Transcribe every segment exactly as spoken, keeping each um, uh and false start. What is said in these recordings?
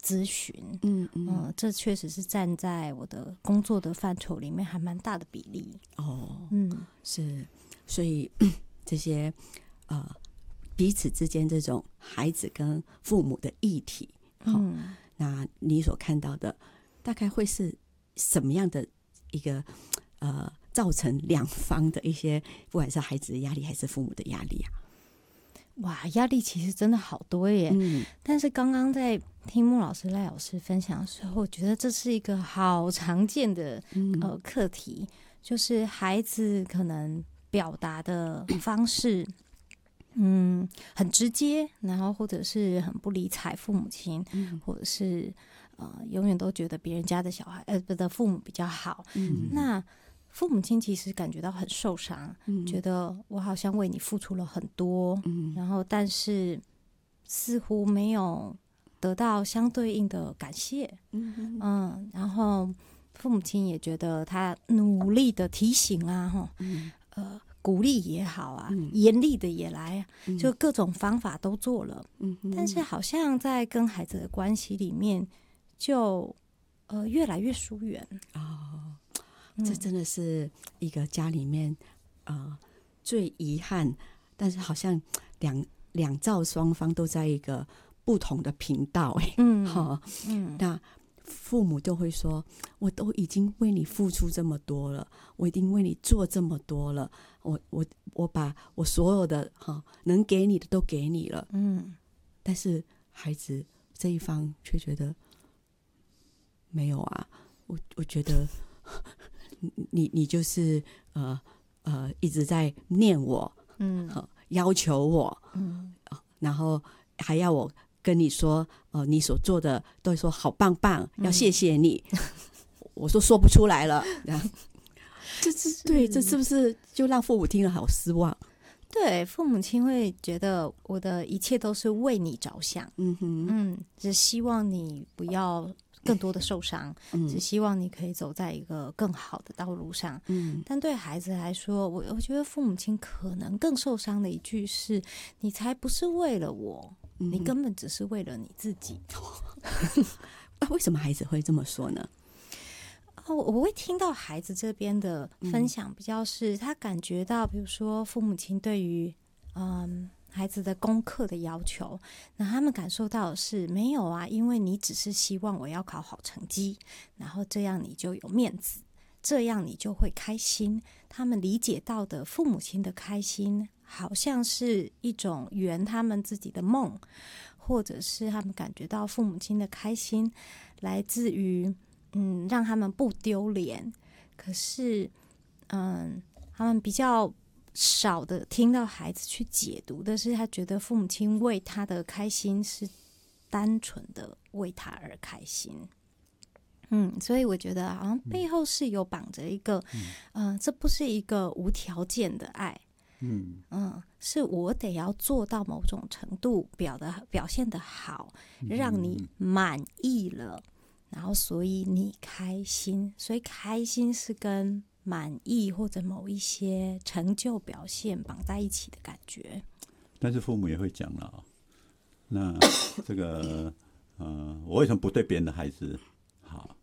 咨询。 嗯嗯、 呃，这确实是站在我的工作的范畴里面还蛮大的比例。 哦， 嗯， 是，所以这些呃彼此之间这种孩子跟父母的议题，嗯，那你所看到的大概会是什么样的一个呃造成两方的一些，不管是孩子的压力还是父母的压力啊？ 哇，压力其实真的好多耶。嗯，但是刚刚在听穆老师、赖老师分享的时候，我觉得这是一个好常见的呃课题，就是孩子可能表达的方式，嗯，很直接，然后或者是很不理睬父母亲，嗯、或者是呃永远都觉得别人家的小孩呃的父母比较好。嗯，那父母亲其实感觉到很受伤，嗯、觉得我好像为你付出了很多，嗯、然后但是似乎没有得到相对应的感谢，嗯, 嗯然后父母亲也觉得他努力的提醒啊，嗯、呃鼓励也好啊，嗯、严厉的也来啊，嗯、就各种方法都做了，嗯、但是好像在跟孩子的关系里面就呃越来越疏远哦。这真的是一个家里面呃最遗憾，但是好像两两造双方都在一个不同的频道，哎，嗯，哈，嗯，那父母都会说，我都已经为你付出这么多了，我已经为你做这么多了，我我我把我所有的哈能给你的都给你了，嗯，但是孩子这一方却觉得没有啊，我我觉得。你你就是呃呃一直在念我，嗯，要求我，嗯，然后还要我跟你说，呃，你所做的都说好棒棒，要谢谢你。嗯、我说说不出来了，这是对，这是不是就让父母听了好失望？ 对，父母亲会觉得我的一切都是为你着想，嗯哼，嗯，只希望你不要更多的受伤，嗯、只希望你可以走在一个更好的道路上。嗯，但对孩子来说，我我觉得父母亲可能更受伤的一句是：“你才不是为了我，嗯、你根本只是为了你自己。 啊”为什么孩子会这么说呢？ 哦，我会听到孩子这边的分享，比较是他感觉到，比如说父母亲对于嗯孩子的功课的要求，那他们感受到的是没有啊，因为你只是希望我要考好成绩，然后这样你就有面子，这样你就会开心。他们理解到的父母亲的开心，好像是一种圆他们自己的梦，或者是他们感觉到父母亲的开心来自于。嗯，让他们不丢脸。可是，嗯，他们比较少的听到孩子去解读的是，他觉得父母亲为他的开心是单纯的为他而开心。嗯，所以我觉得好像背后是有绑着一个，嗯、呃，这不是一个无条件的爱。嗯嗯，是我得要做到某种程度，表的表现得好，让你满意了。然后，所以你开心，所以开心是跟满意或者某一些成就表现绑在一起的感觉。 但是父母也会讲了、哦，那这个呃，我为什么不对别人的孩子好？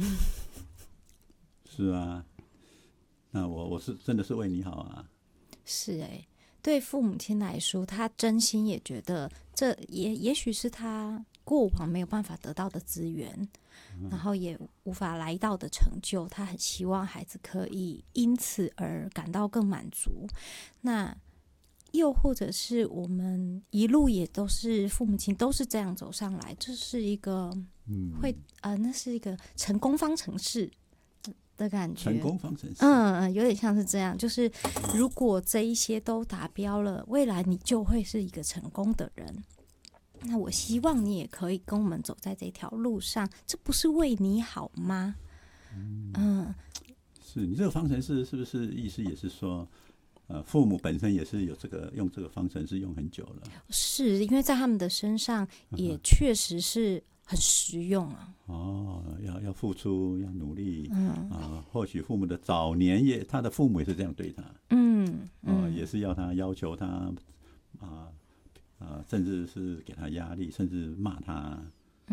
是啊，那我我是真的是为你好啊。 是哎、欸，对父母亲来说，他真心也觉得这也也许是他过往没有办法得到的资源。然后也无法来到的成就，他很希望孩子可以因此而感到更满足。那又或者是我们一路也都是父母亲都是这样走上来，这是一个会呃，那是一个成功方程式的感觉。 成功方程式， 嗯嗯，有点像是这样，就是如果这一些都达标了，未来你就会是一个成功的人。那我希望你也可以跟我们走在这条路上，这不是为你好吗？嗯，嗯是你这个方程式是不是意思也是说，呃，父母本身也是有这个用这个方程式用很久了？ 是因为在他们的身上也确实是很实用啊。 哦，要要付出，要努力，嗯啊、呃，或许父母的早年也，他的父母也是这样对他，嗯，哦、呃，也是要他要求他啊。呃呃，甚至是给他压力，甚至骂他，